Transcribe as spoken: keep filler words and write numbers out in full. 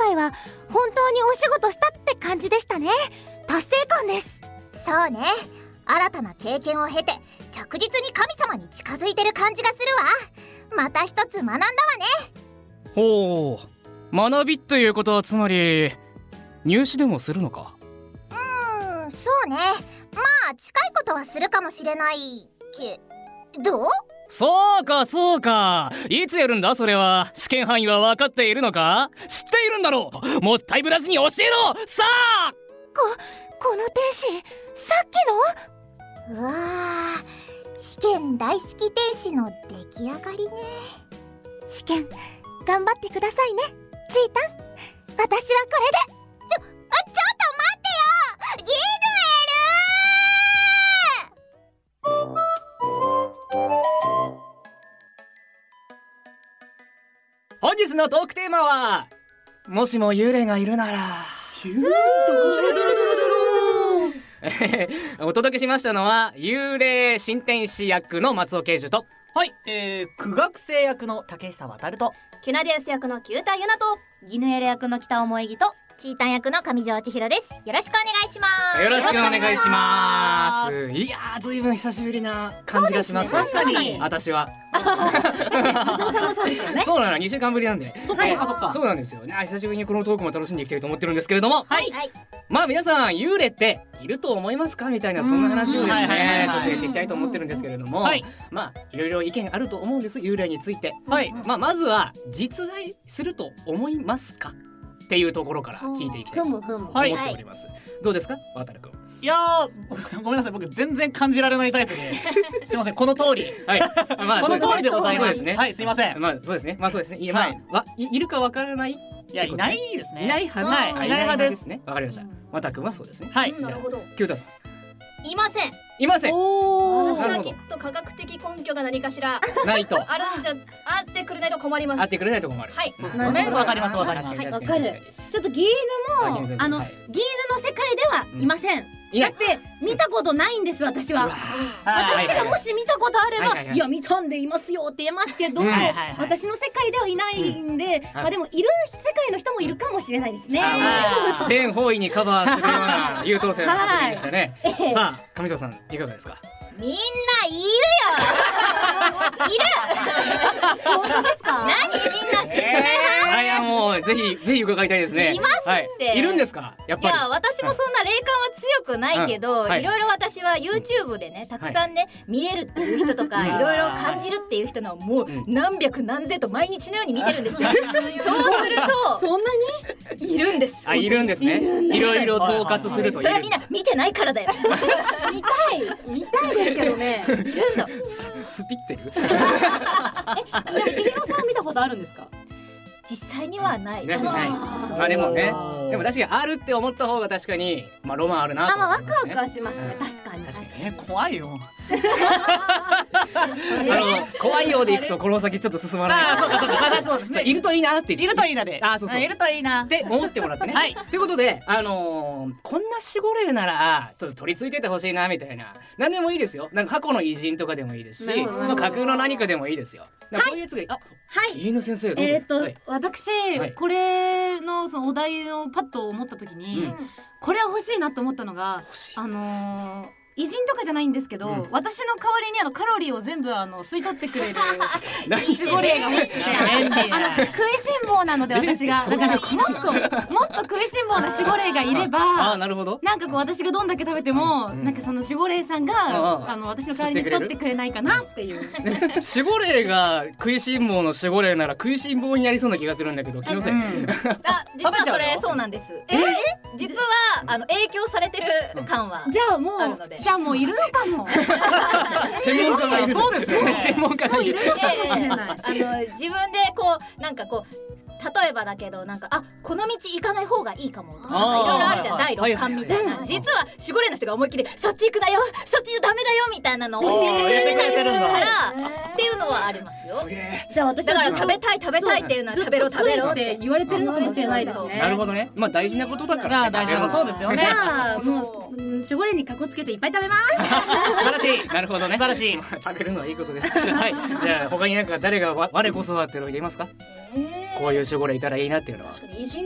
回は本当にお仕事したって感じでしたね。達成感です。 そうね、新たな経験を経て着実に神様に近づいてる感じがするわ。また一つ学んだわね。 ほう、学びっていうことはつまり入試でもするのか。 うーん、そうね、まあ近いことはするかもしれないけど。 そうかそうか、いつやるんだそれは。試験範囲は分かっているのか。知っているんだろう。もったいぶらずに教えろさあ。 こ、この天使、さっきの。 うわー、試験大好き天使の出来上がりね。 試験頑張ってくださいね、ちーたん。私はこれで。ちょ、あ、ちょっと待ってよ、ギヌ本日のトークテーマは、もしも幽霊がいるなら。お届けしましたのは幽霊新天使役の松尾慶樹と、 はい、えー、苦学生役の竹久渡ると、 キュナディウス役の九田ゆなと、 ギヌエレ役の北尾萌木と、 チータン役の上条千尋です。よろしくお願いします。 よろしくお願いします。いやー、ずいぶん久しぶりな感じがします。 確かに私は松尾さんもそうですよね。 そうなの、にしゅうかんぶりなんで。 そっかそっかそっか。 そうなんですよね。久しぶりにこのトークも楽しんでいきたいと思ってるんですけれども、 はい、 まあ皆さん幽霊っていると思いますかみたいな、そんな話をですはいはいはいはいねちょっとやっていきたいと思ってるんですけれども、 はい、 まあいろいろ意見あると思うんです、幽霊について。 はい、 まあまずは実在すると思いますかっていうところから聞いていきたいと思ってふむふむ。 はいおります。どうですか渡るくん。 いやー、ごめんなさい、僕全然感じられないタイプですいません、この通り、 はい、まあこの通りでございます。 そうですね。 はい、すいません。 まあそうですね。まあそうですね。いや、まあ、 はいわいいるかわからない。 いや、いないですね。 いない派。 はい、いない派ですね。わかりました。わたくんはそうですね。 はい、 じゃあなるほど。 キュータさん。 いません。 いません。 お私なるほどはきっと科学的根拠が何かしらないと。 あるんじゃ、あってくれないと困ります。 あってくれないとこもある。 はい。 そうですなるほどわかりますわかります。 確かにはい確かに確かに。 ちょっとギーヌもあの、 はいギーヌの世界ではいません。 いやだって見たことないんです、私は。 はい私がもし見たことあれば、 はいはいはいいや見たんでいますよって言えますけど、 うんはいはいはい私の世界ではいないんで、まあでもいる世界の人もいるかもしれないですね。 あーもう全方位にカバーするような優等生の発言でしたね。 ええさあ上条さんいかがですか。 みんないるよ。いる。 本当ですか？ 何みんな説明あ、いやもうぜひぜひ伺いたいですね。 いますってはいいるんですかやっぱり。 いや、私もそんな霊感は強くないけど、 うんはいいろいろ私は YouTube でねたくさんね、見れるっていう人とか、 うんいろいろ感じるっていう人のもううん何百何千と毎日のように見てるんですよ。そうするとそんなにいるんです。 あ、いるんですね。いろいろ統括するといる。 それはみんな見てないからだよ。 見たい見たいですけどね。 いるんだ。 ススピってる。 でも千尋さんは見たことあるんですか？ 実際にはない。 ね、ない。まあでもね、でも確かにあるって思った方が確かにまあロマンあるなあ、 とまあワクワ思いますね。 クはしますね。 うん確かに。 確かにえ、怖いよ。 あの怖いようでいくとこの先ちょっと進まない。 あー、そうかそうか、そうそうですそうね。 いるといいなってい言ってるといいなで。 あーそうそういるといいな。 って思ってもらってね。 はい。 ということで、あのー、こんな守護霊ならちょっと取り付いててほしいなみたいな、何でもいいですよ。なんか過去の偉人とかでもいいですし、 なるほどまあ架空の何かでもいいですよ。なんかこういうやつがいい、あ、 はい。 飯野先生どうぞ。 えーっと、 はい私、 はいこれのそのお題のパッと思った時に、 うんこれは欲しいなと思ったのが、 欲しい。 あのー偉人とかじゃないんですけど、 うん私の代わりにあのカロリーを全部あの吸い取ってくれる何守護霊が欲しくて、 便利あの食いしん坊なので私が、 えだからもっともっと食いしん坊な守護霊がいれあばー、なるほど。 なんかこう私がどんだけ食べても、 うんなんかその守護霊さんが、 うんあの私の代わりに太ってくれないかなっていう。 守護霊が食いしん坊の守護霊なら食いしん坊になりそうな気がするんだけど、気のせい。 うん。 あ、実はそれそうなんです。え実はあの影響されてる感は。 じゃあもうあるのでじゃあもういるのかも。 専門家がいる。 そうですよね専門家がいる。 いやいやいやあの自分でこうなんかこう例えばだけどなんかあこの道行かない方がいいかもとかなんかいろいろあるじゃん、第六感みたいな、実は守護霊の人が思いっきりそっち行くなよそっちじゃダメだよみたいなのを教えてくれてたりするからっていうのはありますよ。 すげえ。 じゃあ私だから食べたい食べたいっていうのは食べろ食べろっってて言われてるのかもしれないですね。 なるほどね。まあ大事なことだかいら。 や、大丈夫、そうですよね。 じゃあもううん守護霊にかこつけていっぱい食べます。 素晴らしい。 なるほどね。 素晴らしい。 まあ食べるのはいいことです。はい。じゃあ他になんか誰がわ我こそはっていうのを言えますか。こういう守護霊いたらいいなっていうのは。 確かに偉人